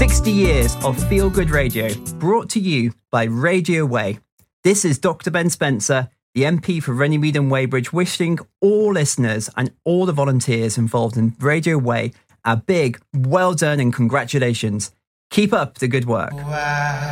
60 years of feel-good radio, brought to you by Radio Way. This is Dr. Ben Spencer, the MP for Runnymede and Weybridge, wishing all listeners and all the volunteers involved in Radio Way a big well done and congratulations. Keep up the good work.